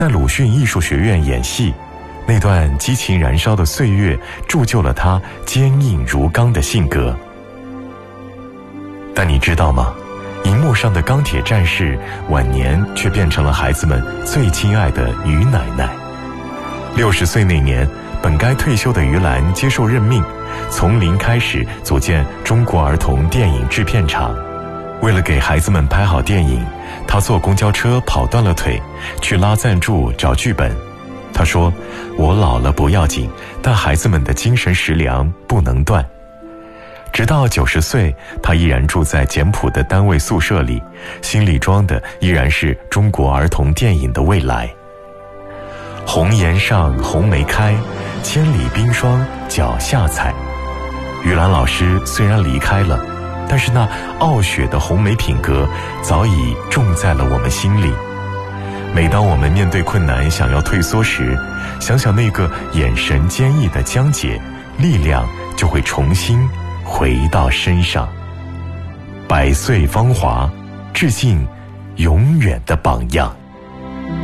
在鲁迅艺术学院演戏，那段激情燃烧的岁月铸就了他坚硬如钢的性格。但你知道吗？荧幕上的钢铁战士晚年却变成了孩子们最亲爱的于奶奶。60岁那年，本该退休的于兰接受任命，从零开始组建中国儿童电影制片厂。为了给孩子们拍好电影，他坐公交车跑断了腿，去拉赞助找剧本。他说：“我老了不要紧，但孩子们的精神食粮不能断。”直到90岁，他依然住在简朴的单位宿舍里，心里装的依然是中国儿童电影的未来。红颜上红梅开，千里冰霜脚下踩。于兰老师虽然离开了，但是那傲雪的红梅品格早已种在了我们心里。每当我们面对困难想要退缩时，想想那个眼神坚毅的江姐，力量就会重新回到身上。100岁芳华，致敬永远的榜样。